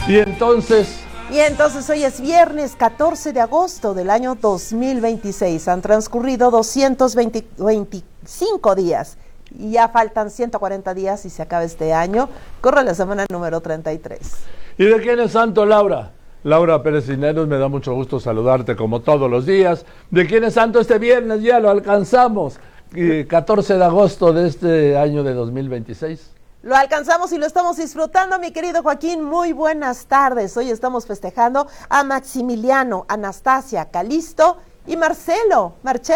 Y entonces hoy es viernes 14 de agosto del año 2026. Han transcurrido 225 días y ya faltan 140 días y se acaba este año. Corre la semana número 33. ¿Y de quién es santo, Laura? Laura Pérez Cisneros, me da mucho gusto saludarte como todos los días. ¿De quién es santo este viernes? Ya lo alcanzamos. 14 de agosto de este año de 2026. Lo alcanzamos y lo estamos disfrutando, mi querido Joaquín. Muy buenas tardes. Hoy estamos festejando a Maximiliano, Anastasia, Calisto y Marcelo.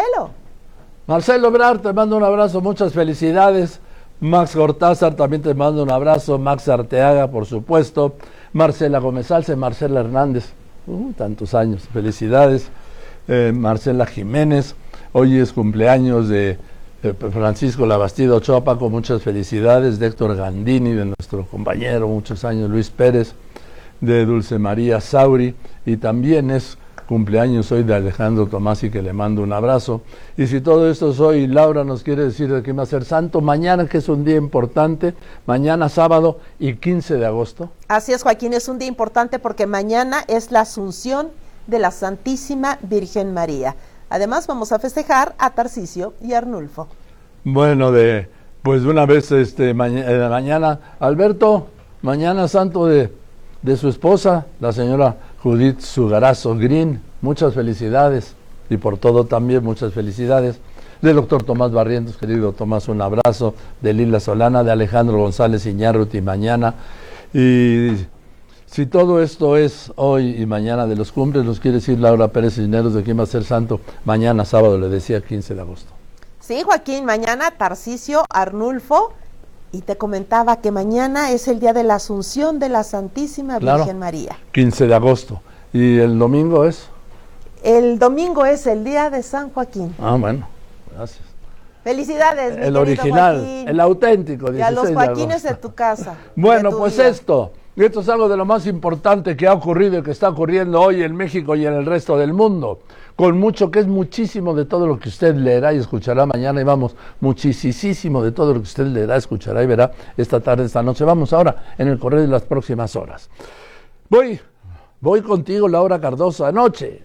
Marcelo Ebrard, te mando un abrazo, muchas felicidades. Max Gortázar, también te mando un abrazo. Max Arteaga, por supuesto. Marcela Gómez Alce, Marcela Hernández, tantos años, felicidades. Marcela Jiménez, hoy es cumpleaños de Francisco Labastida Ochoa, Paco, muchas felicidades. De Héctor Gandini, de nuestro compañero, muchos años, Luis Pérez, de Dulce María Sauri, y también es cumpleaños hoy de Alejandro Tomás, y que le mando un abrazo. Y si todo esto es hoy, Laura nos quiere decir de quién va a ser santo mañana, que es un día importante, mañana sábado y 15 de agosto. Así es, Joaquín, es un día importante porque mañana es la Asunción de la Santísima Virgen María. Además vamos a festejar a Tarcisio y Arnulfo. Bueno, pues de una vez mañana, Alberto, mañana santo de su esposa, la señora Judith Sugarazo Green, muchas felicidades, y por todo también muchas felicidades. Del doctor Tomás Barrientos, querido Tomás, un abrazo. De Lila Solana, de Alejandro González Iñárritu, mañana. Y si todo esto es hoy y mañana de los cumples, nos quiere decir Laura Pérez Cisneros de quién va a ser santo mañana sábado, le decía, 15 de agosto. Sí, Joaquín, mañana Tarcisio, Arnulfo, y te comentaba que mañana es el día de la Asunción de la Santísima Virgen María. 15 de agosto. ¿Y el domingo es? El domingo es el día de San Joaquín. Ah, bueno, gracias. Felicidades, mi el querido original, Joaquín. El auténtico. Y a los Joaquines de tu casa. Bueno, pues vida. Esto es algo de lo más importante que ha ocurrido y que está ocurriendo hoy en México y en el resto del mundo. Con mucho, que es muchísimo de todo lo que usted leerá y escuchará mañana, y vamos, muchísimo de todo lo que usted leerá, escuchará y verá esta tarde, esta noche. Vamos ahora en el correo de las próximas horas. Voy contigo, Laura Cardoso. Anoche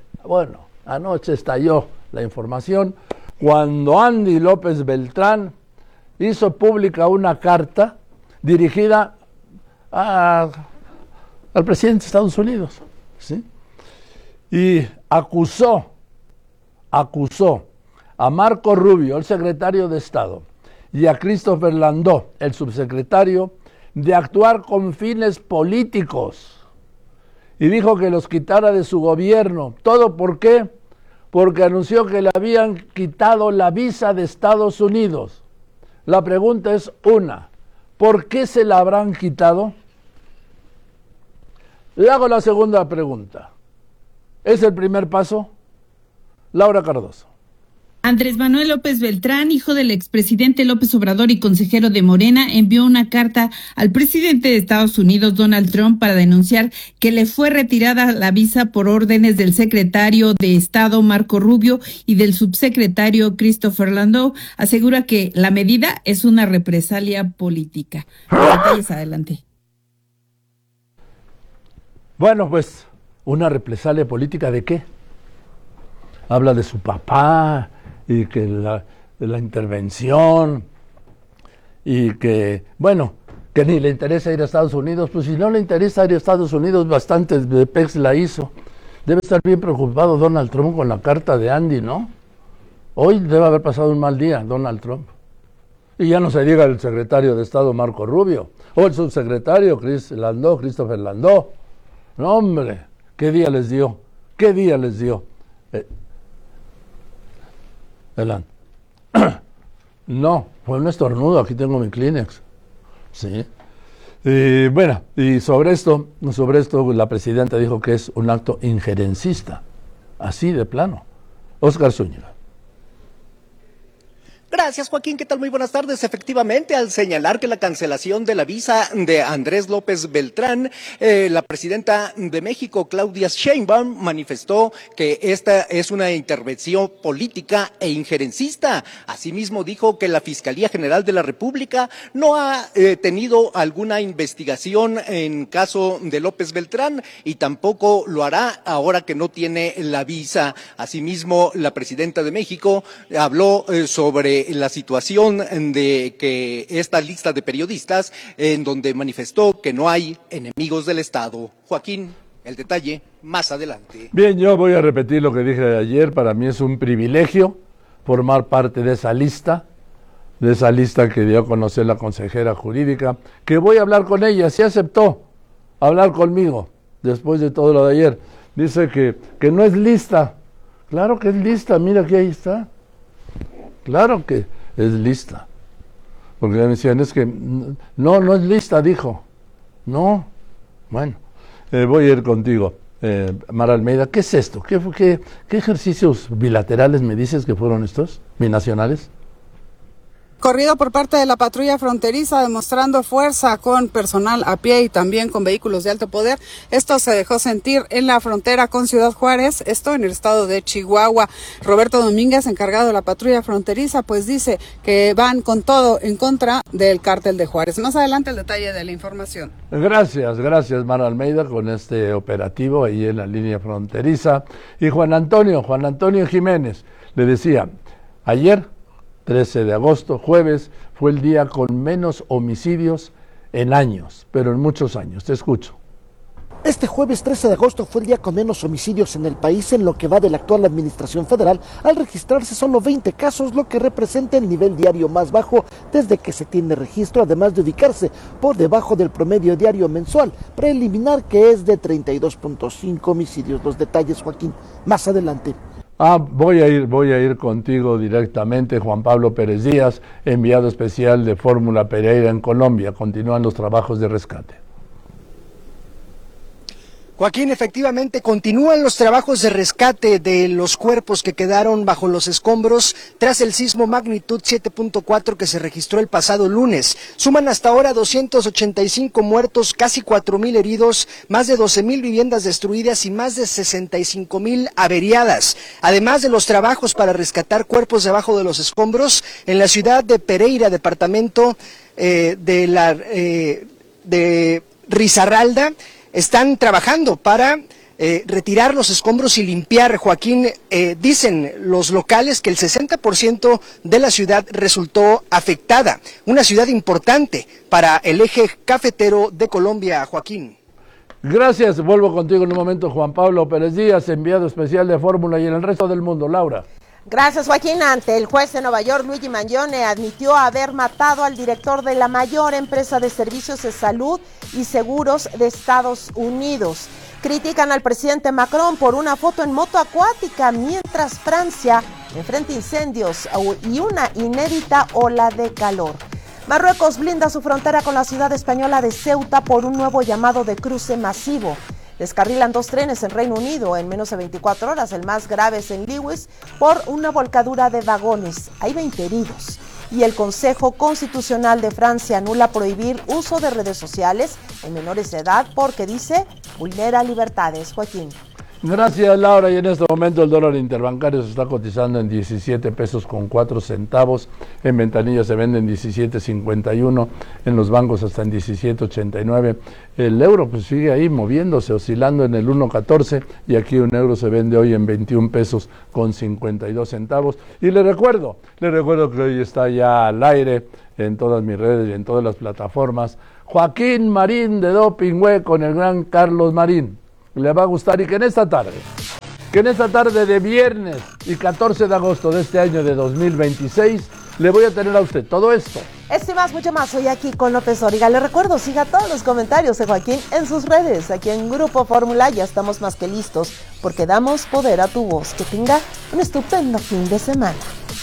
estalló la información cuando Andy López Beltrán hizo pública una carta dirigida al presidente de Estados Unidos, ¿sí? Y acusó a Marco Rubio, el secretario de Estado, y a Christopher Landó, el subsecretario, de actuar con fines políticos, y dijo que los quitara de su gobierno. ¿Todo por qué? Porque anunció que le habían quitado la visa de Estados Unidos. La pregunta es ¿por qué se la habrán quitado? Le hago la segunda pregunta. ¿Es el primer paso? Laura Cardoso. Andrés Manuel López Beltrán, hijo del expresidente López Obrador y consejero de Morena, envió una carta al presidente de Estados Unidos, Donald Trump, para denunciar que le fue retirada la visa por órdenes del secretario de Estado, Marco Rubio, y del subsecretario Christopher Landau. Asegura que la medida es una represalia política. Detalles adelante. Bueno, pues, ¿una represalia política de qué? Habla de su papá y que de la intervención y que, que ni le interesa ir a Estados Unidos. Pues si no le interesa ir a Estados Unidos, bastante de PEX la hizo. Debe estar bien preocupado Donald Trump con la carta de Andy, ¿no? Hoy debe haber pasado un mal día Donald Trump. Y ya no se diga el secretario de Estado Marco Rubio, o el subsecretario Christopher Landó. No, hombre, ¿qué día les dio? Adelante. No, fue un estornudo, aquí tengo mi Kleenex. Sí. Y sobre esto la presidenta dijo que es un acto injerencista, así de plano. Óscar Zúñiga. Gracias, Joaquín. ¿Qué tal? Muy buenas tardes. Efectivamente, al señalar que la cancelación de la visa de Andrés López Beltrán, la presidenta de México, Claudia Sheinbaum, manifestó que esta es una intervención política e injerencista. Asimismo, dijo que la Fiscalía General de la República no ha tenido alguna investigación en caso de López Beltrán y tampoco lo hará ahora que no tiene la visa. Asimismo, la presidenta de México habló sobre la situación de que esta lista de periodistas en donde manifestó que no hay enemigos del Estado. Joaquín, el detalle más adelante. Bien, yo voy a repetir lo que dije ayer. Para mí es un privilegio formar parte de esa lista que dio a conocer la consejera jurídica, que voy a hablar con ella. Sí aceptó hablar conmigo después de todo lo de ayer. Dice que no es lista. Claro que es lista, mira que ahí está. Claro que es lista. Porque me decían, es que no es lista, dijo. No. Bueno, voy a ir contigo, Mara Almeida. ¿Qué es esto? ¿Qué ejercicios bilaterales me dices que fueron estos? ¿Binacionales? Corrido por parte de la patrulla fronteriza demostrando fuerza con personal a pie y también con vehículos de alto poder. Esto se dejó sentir en la frontera con Ciudad Juárez, esto en el estado de Chihuahua. Roberto Domínguez, encargado de la patrulla fronteriza, pues dice que van con todo en contra del cártel de Juárez. Más adelante el detalle de la información. Gracias Mara Almeida con este operativo ahí en la línea fronteriza. Y Juan Antonio Jiménez le decía, ayer 13 de agosto, jueves, fue el día con menos homicidios en años, pero en muchos años. Te escucho. Este jueves 13 de agosto fue el día con menos homicidios en el país en lo que va de la actual administración federal, al registrarse solo 20 casos, lo que representa el nivel diario más bajo desde que se tiene registro, además de ubicarse por debajo del promedio diario mensual preliminar, que es de 32.5 homicidios. Los detalles, Joaquín, más adelante. Voy a ir contigo directamente, Juan Pablo Pérez Díaz, enviado especial de Fórmula Pereira en Colombia. Continúan los trabajos de rescate. Joaquín, efectivamente continúan los trabajos de rescate de los cuerpos que quedaron bajo los escombros tras el sismo magnitud 7.4 que se registró el pasado lunes. Suman hasta ahora 285 muertos, casi 4,000 heridos, más de 12,000 viviendas destruidas y más de 65,000 averiadas. Además de los trabajos para rescatar cuerpos debajo de los escombros, en la ciudad de Pereira, departamento de Risaralda, están trabajando para retirar los escombros y limpiar. Joaquín, dicen los locales que el 60% de la ciudad resultó afectada. Una ciudad importante para el eje cafetero de Colombia, Joaquín. Gracias, vuelvo contigo en un momento, Juan Pablo Pérez Díaz, enviado especial de Fórmula y en el resto del mundo. Laura. Gracias, Joaquín. Ante el juez de Nueva York, Luigi Mangione admitió haber matado al director de la mayor empresa de servicios de salud y seguros de Estados Unidos. Critican al presidente Macron por una foto en moto acuática mientras Francia enfrenta incendios y una inédita ola de calor. Marruecos blinda su frontera con la ciudad española de Ceuta por un nuevo llamado de cruce masivo. Descarrilan 2 trenes en Reino Unido en menos de 24 horas, el más grave es en Lewis, por una volcadura de vagones. Hay 20 heridos. Y el Consejo Constitucional de Francia anula prohibir uso de redes sociales en menores de edad porque, dice, vulnera libertades. Joaquín. Gracias, Laura. Y en este momento el dólar interbancario se está cotizando en 17 pesos con 4 centavos. En ventanilla se vende en 17.51. En los bancos hasta en 17.89. El euro pues sigue ahí moviéndose, oscilando en el 1.14. Y aquí un euro se vende hoy en 21 pesos con 52 centavos. Y le recuerdo que hoy está ya al aire en todas mis redes y en todas las plataformas. Joaquín Marín de Doping Web con el gran Carlos Marín. Le va a gustar y que en esta tarde de viernes y 14 de agosto de este año de 2026, le voy a tener a usted todo esto. Esto y más, mucho más, hoy aquí con López Dóriga. Le recuerdo, siga todos los comentarios de Joaquín en sus redes. Aquí en Grupo Fórmula ya estamos más que listos porque damos poder a tu voz. Que tenga un estupendo fin de semana.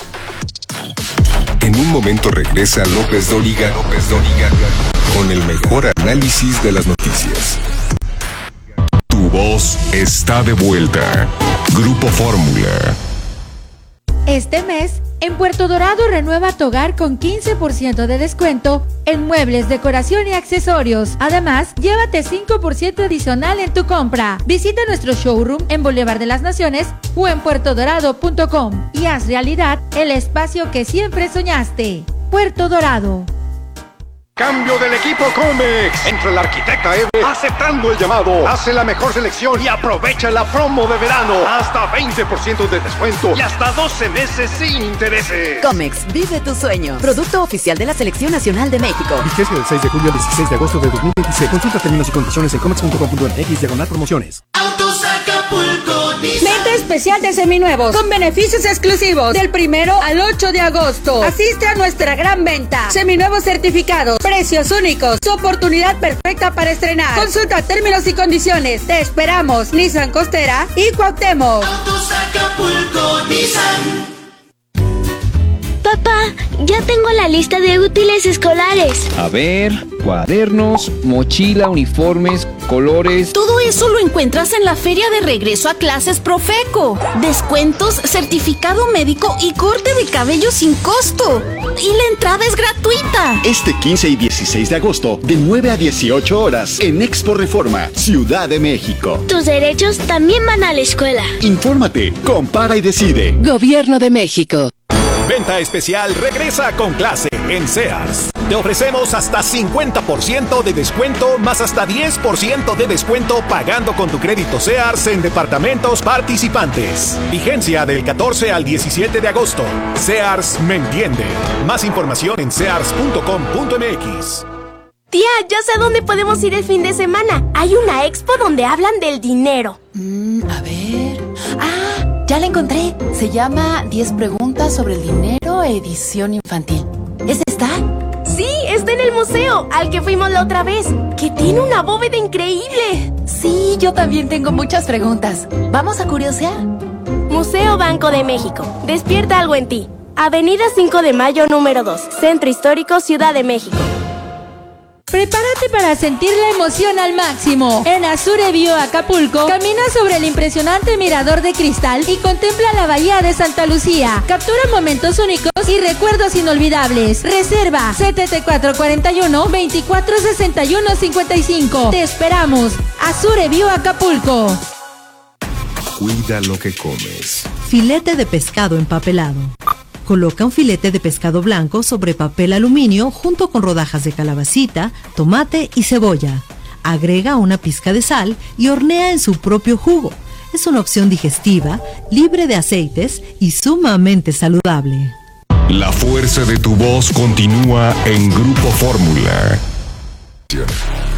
En un momento regresa López Dóriga con el mejor análisis de las noticias. Tu voz está de vuelta. Grupo Fórmula. Este mes, En Puerto Dorado renueva tu hogar con 15% de descuento en muebles, decoración y accesorios. Además, llévate 5% adicional en tu compra. Visita nuestro showroom en Boulevard de las Naciones o en puertodorado.com y haz realidad el espacio que siempre soñaste. Puerto Dorado. Cambio del equipo Comex. Entra el arquitecta Eve aceptando el llamado. Hace la mejor selección y aprovecha la promo de verano. Hasta 20% de descuento y hasta 12 meses sin intereses. Comex, vive tu sueño. Producto oficial de la Selección Nacional de México. Vigencia del 6 de julio al 16 de agosto de 2026. Consulta términos y condiciones en comex.com.mx/promociones. Autos Acapulco. Venta especial de seminuevos con beneficios exclusivos del 1 al 8 de agosto. Asiste a nuestra gran venta. Seminuevos certificados, precios únicos, su oportunidad perfecta para estrenar. Consulta términos y condiciones. Te esperamos. Nissan Costera y Cuauhtémoc. Autos Acapulco, Nissan. Papá, ya tengo la lista de útiles escolares. A ver, cuadernos, mochila, uniformes, colores. Todo eso lo encuentras en la Feria de Regreso a Clases Profeco. Descuentos, certificado médico y corte de cabello sin costo. Y la entrada es gratuita. Este 15 y 16 de agosto, de 9 a 18 horas, en Expo Reforma, Ciudad de México. Tus derechos también van a la escuela. Infórmate, compara y decide. Gobierno de México. Venta especial regresa con clase en Sears. Te ofrecemos hasta 50% de descuento más hasta 10% de descuento pagando con tu crédito Sears en departamentos participantes. Vigencia del 14 al 17 de agosto. Sears me entiende. Más información en sears.com.mx. Tía, ya sé dónde podemos ir el fin de semana. Hay una expo donde hablan del dinero. A ver... Ya la encontré. Se llama 10 preguntas sobre el dinero, edición infantil. ¿Es esta? Sí, está en el museo, al que fuimos la otra vez, que tiene una bóveda increíble. Sí, yo también tengo muchas preguntas. ¿Vamos a curiosear? Museo Banco de México. Despierta algo en ti. Avenida 5 de Mayo, número 2. Centro Histórico, Ciudad de México. Prepárate para sentir la emoción al máximo. En Azure Bio Acapulco, camina sobre el impresionante mirador de cristal y contempla la bahía de Santa Lucía. Captura momentos únicos y recuerdos inolvidables. Reserva 7441-246155. Te esperamos. Azure Bio Acapulco. Cuida lo que comes. Filete de pescado empapelado. Coloca un filete de pescado blanco sobre papel aluminio junto con rodajas de calabacita, tomate y cebolla. Agrega una pizca de sal y hornea en su propio jugo. Es una opción digestiva, libre de aceites y sumamente saludable. La fuerza de tu voz continúa en Grupo Fórmula.